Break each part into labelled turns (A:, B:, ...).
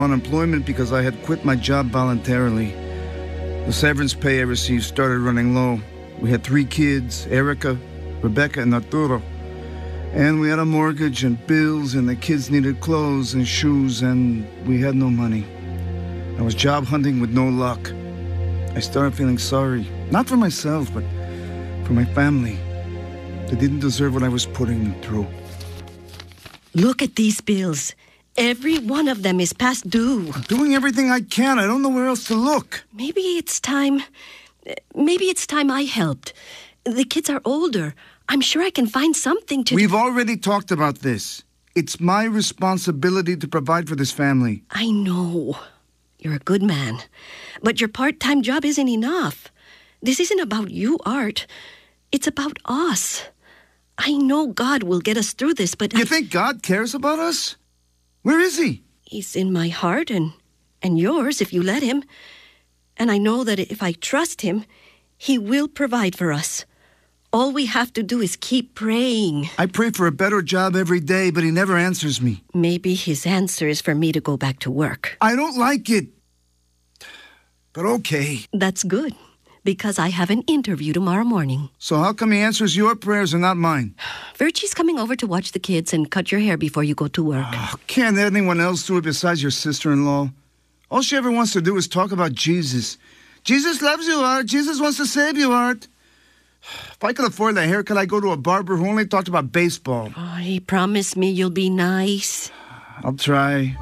A: unemployment because I had quit my job voluntarily. The severance pay I received started running low. We had 3 kids, Erica, Rebecca, and Arturo. And we had a mortgage and bills, and the kids needed clothes and shoes, and we had no money. I was job hunting with no luck. I started feeling sorry, not for myself, but for my family. They didn't deserve what I was putting them through.
B: Look at these bills. Every one of them is past due.
A: I'm doing everything I can. I don't know where else to look.
B: Maybe it's time I helped. The kids are older. I'm sure I can find something to...
A: We've already talked about this. It's my responsibility to provide for this family.
B: I know. You're a good man. But your part-time job isn't enough. This isn't about you, Art. It's about us. I know God will get us through this, but...
A: You think God cares about us? Where is he?
B: He's in my heart and yours if you let him. And I know that if I trust him, he will provide for us. All we have to do is keep praying.
A: I pray for a better job every day, but he never answers me.
B: Maybe his answer is for me to go back to work.
A: I don't like it. But okay.
B: That's good, because I have an interview tomorrow morning.
A: So how come he answers your prayers and not mine?
B: Virgie's coming over to watch the kids and cut your hair before you go to work.
A: Oh, can't anyone else do it besides your sister-in-law? All she ever wants to do is talk about Jesus. Jesus loves you, Art. Jesus wants to save you, Art. If I could afford the haircut, I'd go to a barber who only talked about baseball.
B: Oh, he promised me you'll be nice.
A: I'll try.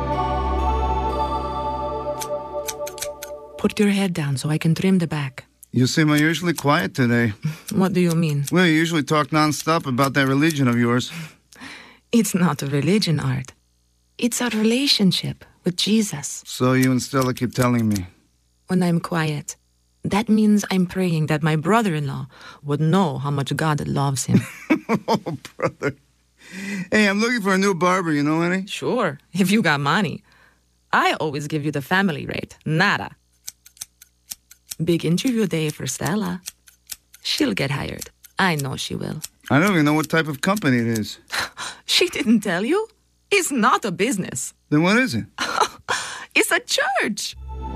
C: Put your head down so I can trim the back.
A: You seem unusually quiet today.
C: What do you mean?
A: Well, you usually talk nonstop about that religion of yours.
C: It's not a religion, Art. It's a relationship with Jesus.
A: So you and Stella keep telling me.
C: When I'm quiet, that means I'm praying that my brother-in-law would know how much God loves him.
A: Oh, brother. Hey, I'm looking for a new barber. You know any?
C: Sure, if you got money. I always give you the family rate. Nada. Big interview day for Stella. She'll get hired. I know she will.
A: I don't even know what type of company it is.
C: She didn't tell you? It's not a business.
A: Then what is it?
C: It's a church.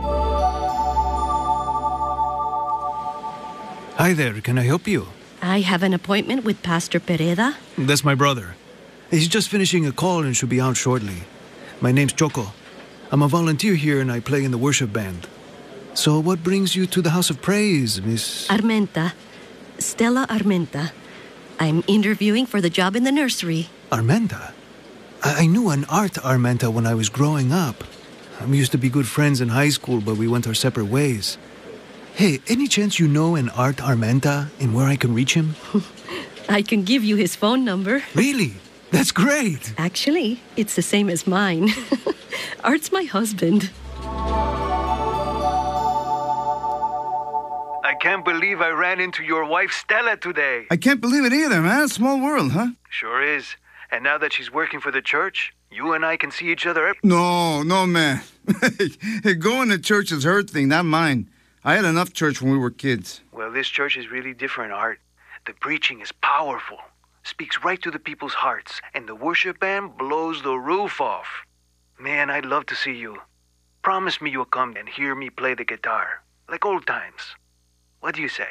D: Hi there, can I help you?
B: I have an appointment with Pastor Pereda.
D: That's my brother. He's just finishing a call and should be out shortly. My name's Choco. I'm a volunteer here and I play in the worship band. So what brings you to the House of Praise, Miss...
B: Armenta. Stella Armenta. I'm interviewing for the job in the nursery.
D: Armenta? I knew an Art Armenta when I was growing up. We used to be good friends in high school, but we went our separate ways. Hey, any chance you know an Art Armenta and where I can reach him?
B: I can give you his phone number.
D: Really? That's great.
B: Actually, it's the same as mine. Art's my husband.
E: I can't believe I ran into your wife Stella today.
A: I can't believe it either, man. Small world, huh?
E: Sure is. And now that she's working for the church, you and I can see each other every...
A: No, man. Hey, going to church is her thing, not mine. I had enough church when we were kids.
E: Well, this church is really different, Art. The preaching is powerful, speaks right to the people's hearts, and the worship band blows the roof off. Man, I'd love to see you. Promise me you'll come and hear me play the guitar, like old times. What do you say?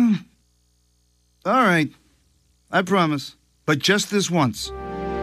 A: All right. I promise. But just this once.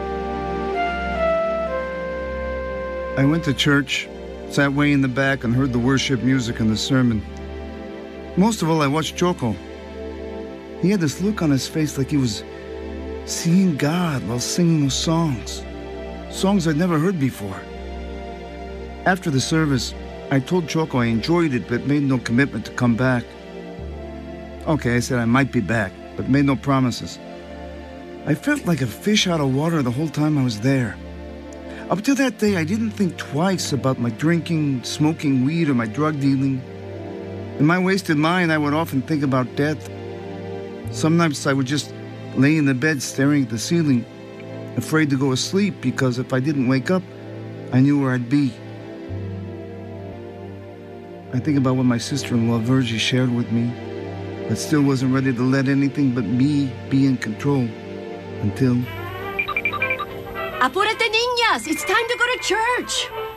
A: I went to church, sat way in the back, and heard the worship music and the sermon. Most of all, I watched Choco. He had this look on his face like he was seeing God while singing those songs. Songs I'd never heard before. After the service, I told Choco I enjoyed it, but made no commitment to come back. Okay, I said I might be back, but made no promises. I felt like a fish out of water the whole time I was there. Up to that day, I didn't think twice about my drinking, smoking weed, or my drug dealing. In my wasted mind, I would often think about death. Some nights I would just lay in the bed staring at the ceiling, afraid to go asleep because if I didn't wake up, I knew where I'd be. I think about what my sister-in-law Virgie shared with me, but still wasn't ready to let anything but me be in control until...
B: Apúrate, niñas! It's time to go to church!